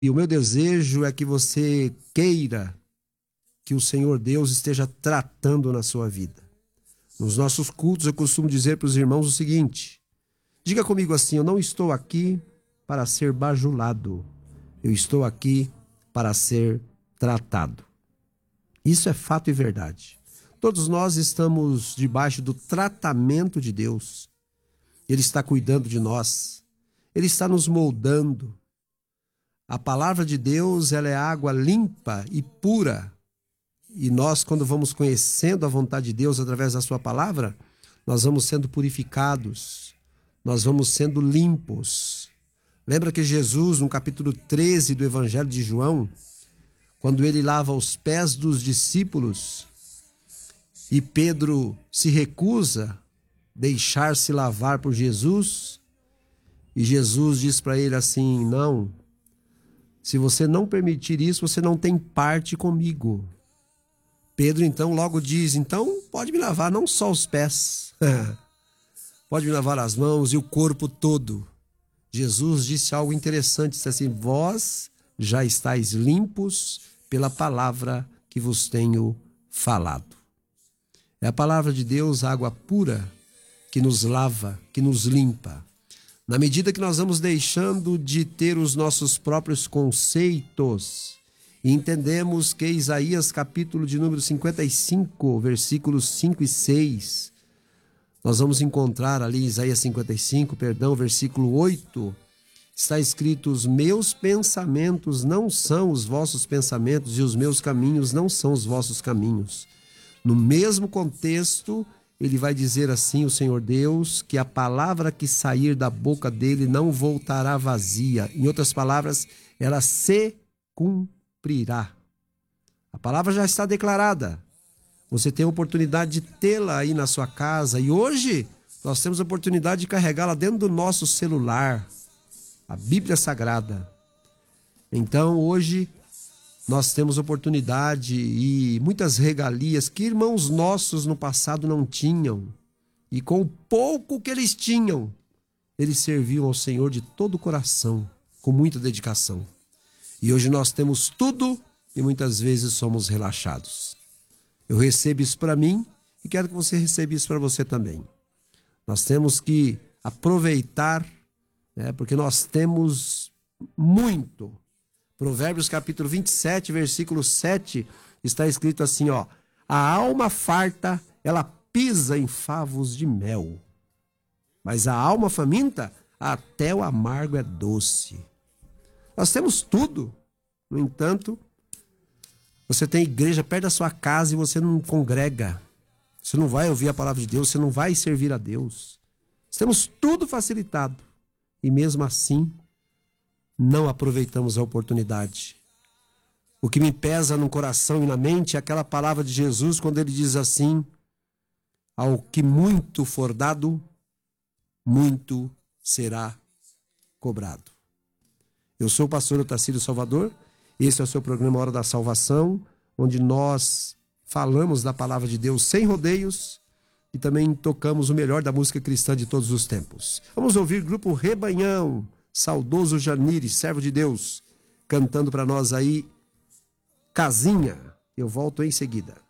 E o meu desejo é que você queira que o Senhor Deus esteja tratando na sua vida. Nos nossos cultos eu costumo dizer para os irmãos o seguinte: diga comigo assim: eu não estou aqui para ser bajulado, eu estou aqui para ser tratado. Isso é fato e verdade. Todos nós estamos debaixo do tratamento de Deus. Ele está cuidando de nós. Ele está nos moldando. A palavra de Deus, ela é água limpa e pura. E nós, quando vamos conhecendo a vontade de Deus através da sua palavra, nós vamos sendo purificados. Nós vamos sendo limpos. Lembra que Jesus, no capítulo 13 do Evangelho de João, quando ele lava os pés dos discípulos e Pedro se recusa a deixar-se lavar por Jesus, e Jesus diz para ele assim: não, se você não permitir isso, você não tem parte comigo. Pedro então logo diz: então pode me lavar não só os pés, pode me lavar as mãos e o corpo todo. Jesus disse algo interessante, disse assim: vós já estáis limpos pela palavra que vos tenho falado. É a palavra de Deus, a água pura, que nos lava, que nos limpa. Na medida que nós vamos deixando de ter os nossos próprios conceitos e entendemos que Isaías capítulo de número 55, versículos 5 e 6, nós vamos encontrar ali, Isaías 55, versículo 8, está escrito: os meus pensamentos não são os vossos pensamentos e os meus caminhos não são os vossos caminhos. No mesmo contexto, ele vai dizer assim, o Senhor Deus, que a palavra que sair da boca dele não voltará vazia. Em outras palavras, ela se cumprirá. A palavra já está declarada. Você tem a oportunidade de tê-la aí na sua casa. E hoje nós temos a oportunidade de carregá-la dentro do nosso celular. A Bíblia Sagrada. Então hoje nós temos oportunidade e muitas regalias que irmãos nossos no passado não tinham. E com o pouco que eles tinham, eles serviam ao Senhor de todo o coração, com muita dedicação. E hoje nós temos tudo e muitas vezes somos relaxados. Eu recebo isso para mim e quero que você receba isso para você também. Nós temos que aproveitar, porque nós temos muito. Provérbios capítulo 27, versículo 7, está escrito assim, ó: a alma farta, ela pisa em favos de mel, mas a alma faminta, até o amargo é doce. Nós temos tudo. No entanto, você tem igreja perto da sua casa e você não congrega. Você não vai ouvir a palavra de Deus, você não vai servir a Deus. Nós temos tudo facilitado. E mesmo assim, não aproveitamos a oportunidade. O que me pesa no coração e na mente é aquela palavra de Jesus quando ele diz assim: ao que muito for dado, muito será cobrado. Eu sou o pastor Otacílio Salvador, esse é o seu programa Hora da Salvação, onde nós falamos da palavra de Deus sem rodeios e também tocamos o melhor da música cristã de todos os tempos. Vamos ouvir grupo Rebanhão, saudoso Janire, servo de Deus, cantando para nós aí Casinha. Eu volto em seguida.